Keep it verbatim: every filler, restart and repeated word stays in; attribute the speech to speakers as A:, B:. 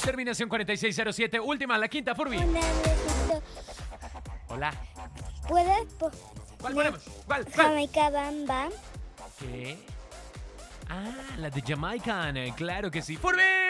A: Terminación cuarenta y seis cero siete. Última, la quinta, Furby.
B: Hola, necesito.
A: Hola.
B: ¿Puedes po-
A: ¿Cuál
B: ne-
A: ponemos? ¿Cuál? ¿Cuál?
B: Jamaica Bam Bam?
A: ¿Qué? Ah, la de Jamaican. eh, Claro que sí. ¡Furby!